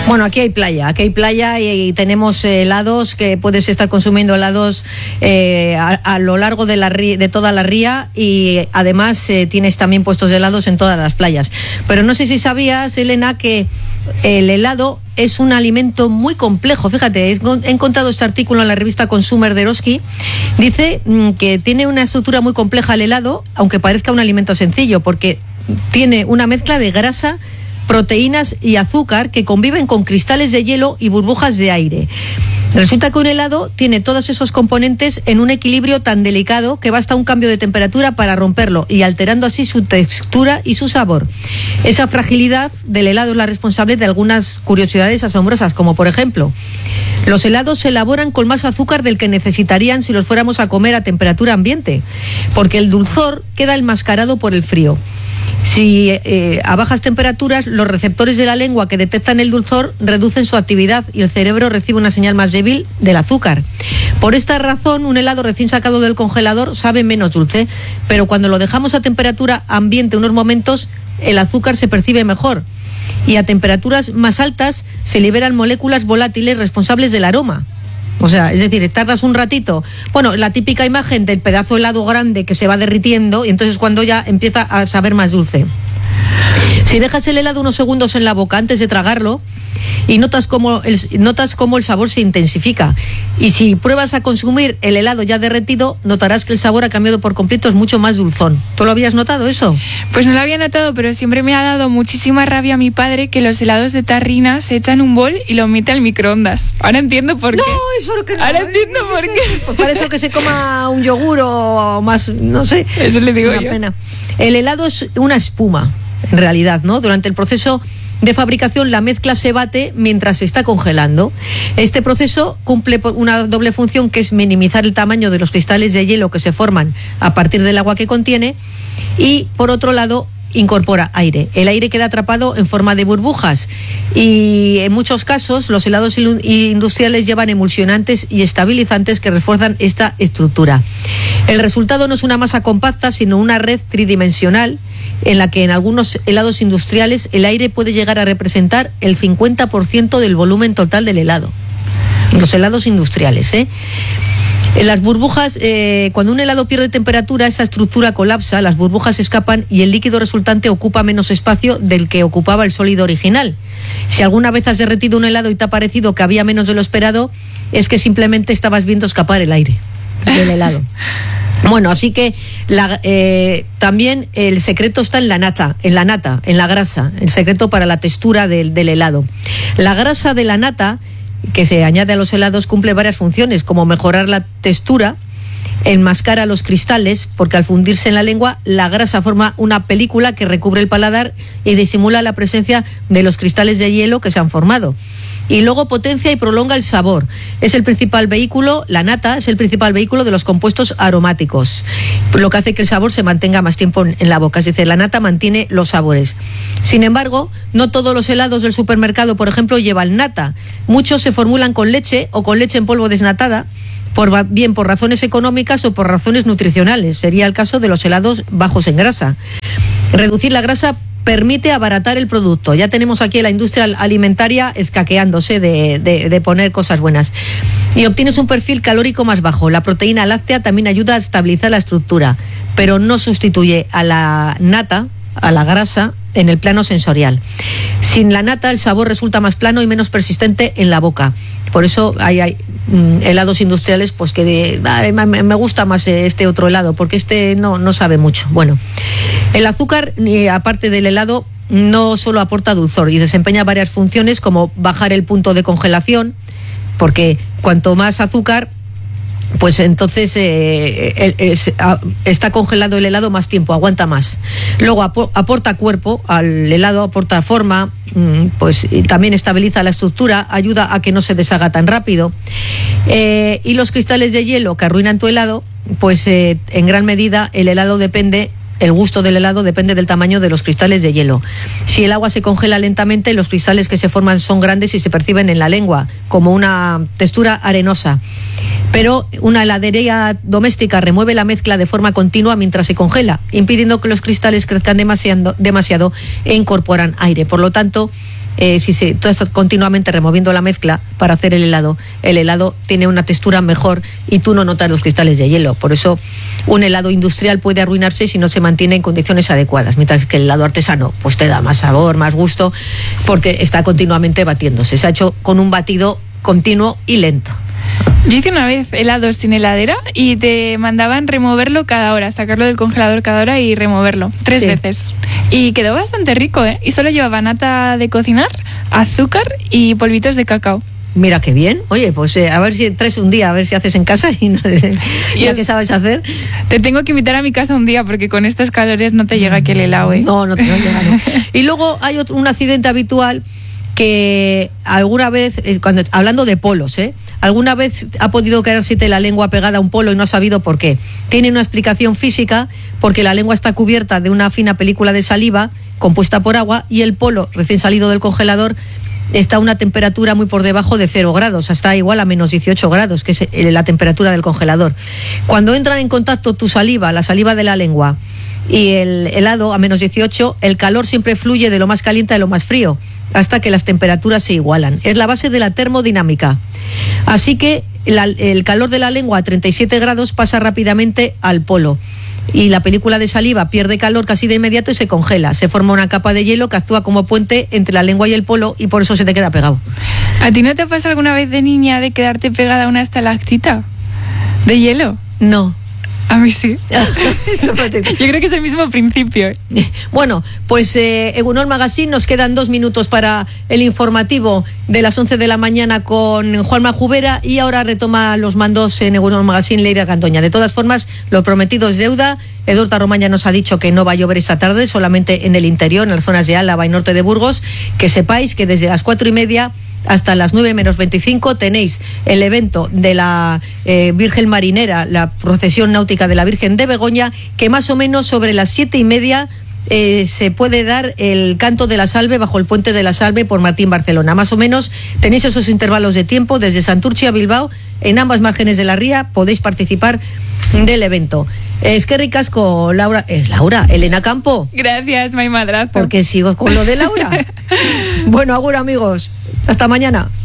Bueno, aquí hay playa y tenemos helados, que puedes estar consumiendo helados a lo largo de toda la ría, y además tienes también puestos de helados en todas las playas. Pero no sé si sabías, Elena, que el helado es un alimento muy complejo. Fíjate, he encontrado este artículo en la revista Consumer de Eroski. Dice que tiene una estructura muy compleja el helado, aunque parezca un alimento sencillo, porque tiene una mezcla de grasa, proteínas y azúcar que conviven con cristales de hielo y burbujas de aire. Resulta que un helado tiene todos esos componentes en un equilibrio tan delicado que basta un cambio de temperatura para romperlo, y alterando así su textura y su sabor. Esa fragilidad del helado es la responsable de algunas curiosidades asombrosas, como por ejemplo, los helados se elaboran con más azúcar del que necesitarían si los fuéramos a comer a temperatura ambiente, porque el dulzor queda enmascarado por el frío. Si a bajas temperaturas, los receptores de la lengua que detectan el dulzor reducen su actividad y el cerebro recibe una señal más débil del azúcar. Por esta razón, un helado recién sacado del congelador sabe menos dulce, pero cuando lo dejamos a temperatura ambiente unos momentos, el azúcar se percibe mejor. Y a temperaturas más altas se liberan moléculas volátiles responsables del aroma. O sea, es decir, tardas un ratito. Bueno, la típica imagen del pedazo de helado grande que se va derritiendo, y entonces cuando ya empieza a saber más dulce. Si dejas el helado unos segundos en la boca antes de tragarlo, y notas cómo el sabor se intensifica. Y si pruebas a consumir el helado ya derretido, notarás que el sabor ha cambiado por completo, es mucho más dulzón. ¿Tú lo habías notado eso? Pues no lo había notado, pero siempre me ha dado muchísima rabia a mi padre que los helados de tarrina se echan un bol y lo mete al microondas. Ahora entiendo por qué. No, eso es lo que no. Ahora entiendo por qué. Pues para eso que se coma un yogur o más, no sé. Eso le digo es una yo. pena. El helado es una espuma, en realidad, ¿no? Durante el proceso de fabricación, la mezcla se bate mientras se está congelando. Este proceso cumple una doble función, que es minimizar el tamaño de los cristales de hielo que se forman a partir del agua que contiene, y por otro lado incorpora aire. El aire queda atrapado en forma de burbujas, y en muchos casos los helados industriales llevan emulsionantes y estabilizantes que refuerzan esta estructura. El resultado no es una masa compacta, sino una red tridimensional en la que en algunos helados industriales el aire puede llegar a representar el 50% del volumen total del helado. Los helados industriales, las burbujas, cuando un helado pierde temperatura, esa estructura colapsa, las burbujas escapan y el líquido resultante ocupa menos espacio del que ocupaba el sólido original. Si alguna vez has derretido un helado y te ha parecido que había menos de lo esperado, es que simplemente estabas viendo escapar el aire del helado. Bueno, así que también el secreto está en la nata, en la grasa, el secreto para la textura del helado. La grasa de la nata que se añade a los helados cumple varias funciones, como mejorar la textura, enmascara los cristales, porque al fundirse en la lengua, la grasa forma una película que recubre el paladar y disimula la presencia de los cristales de hielo que se han formado. Y luego potencia y prolonga el sabor. Es el principal vehículo, la nata es el principal vehículo de los compuestos aromáticos, lo que hace que el sabor se mantenga más tiempo en la boca. Es decir, la nata mantiene los sabores. Sin embargo, no todos los helados del supermercado, por ejemplo, llevan nata. Muchos se formulan con leche o con leche en polvo desnatada, bien por razones económicas o por razones nutricionales. Sería el caso de los helados bajos en grasa. Reducir la grasa permite abaratar el producto. Ya tenemos aquí a la industria alimentaria escaqueándose de poner cosas buenas. Y obtienes un perfil calórico más bajo. La proteína láctea también ayuda a estabilizar la estructura, pero no sustituye a la nata, a la grasa, en el plano sensorial. Sin la nata, el sabor resulta más plano y menos persistente en la boca. Por eso hay helados industriales, pues que me gusta más este otro helado, porque este no sabe mucho. Bueno, el azúcar, aparte del helado, no solo aporta dulzor y desempeña varias funciones, como bajar el punto de congelación, porque cuanto más azúcar, pues entonces está congelado el helado más tiempo, aguanta más. Luego aporta cuerpo al helado, aporta forma, pues y también estabiliza la estructura, ayuda a que no se deshaga tan rápido. Y los cristales de hielo que arruinan tu helado, pues en gran medida el gusto del helado depende del tamaño de los cristales de hielo. Si el agua se congela lentamente, los cristales que se forman son grandes y se perciben en la lengua como una textura arenosa. Pero una heladería doméstica remueve la mezcla de forma continua mientras se congela, impidiendo que los cristales crezcan demasiado e incorporan aire. Por lo tanto, tú estás continuamente removiendo la mezcla para hacer el helado tiene una textura mejor y tú no notas los cristales de hielo. Por eso un helado industrial puede arruinarse si no se mantiene en condiciones adecuadas, mientras que el helado artesano pues te da más sabor, más gusto, porque está continuamente batiéndose. Se ha hecho con un batido continuo y lento. Yo hice una vez helados sin heladera y te mandaban removerlo cada hora, sacarlo del congelador cada hora y removerlo 3 veces. Y quedó bastante rico, ¿eh? Y solo llevaba nata de cocinar, azúcar y polvitos de cacao. Mira qué bien. Oye, pues a ver si traes un día, a ver si haces en casa y ya que sabes hacer. Te tengo que invitar a mi casa un día porque con estos calores no te llega aquí el helado, ¿eh? No te llega, no. Y luego hay un accidente habitual que alguna vez, hablando de polos, alguna vez ha podido quedarse la lengua pegada a un polo y no ha sabido por qué. Tiene una explicación física, porque la lengua está cubierta de una fina película de saliva compuesta por agua y el polo, recién salido del congelador, está a una temperatura muy por debajo de 0 grados, hasta igual a menos 18 grados, que es la temperatura del congelador. Cuando entran en contacto tu saliva, la saliva de la lengua, y el helado a menos 18, el calor siempre fluye de lo más caliente a lo más frío, hasta que las temperaturas se igualan. Es la base de la termodinámica. Así que el calor de la lengua a 37 grados pasa rápidamente al polo. Y la película de saliva pierde calor casi de inmediato y se congela. Se forma una capa de hielo que actúa como puente entre la lengua y el polo y por eso se te queda pegado. ¿A ti no te pasa alguna vez de niña de quedarte pegada a una estalactita de hielo? No. A mí sí. Yo creo que es el mismo principio. Bueno, pues Egunon Magazine, nos quedan 2 minutos para el informativo de las 11 de la mañana con Juanma Jubera y ahora retoma los mandos en Egunon Magazine Leire Gandoña. De todas formas, lo prometido es deuda. Eduardo Romaña nos ha dicho que no va a llover esta tarde, solamente en el interior, en las zonas de Álava y norte de Burgos. Que sepáis que desde las 4:30 hasta las 9 menos 25 tenéis el evento de la Virgen Marinera, la procesión náutica de la Virgen de Begoña, que más o menos sobre las 7:30 se puede dar el canto de la Salve bajo el puente de la Salve por Martín Barcelona. Más o menos tenéis esos intervalos de tiempo desde Santurtzi a Bilbao, en ambas márgenes de la ría podéis participar del evento. Eskerrik asko, Elena Campo. Gracias, my madrazo. Porque sigo con lo de Laura. Bueno, agur amigos, hasta mañana.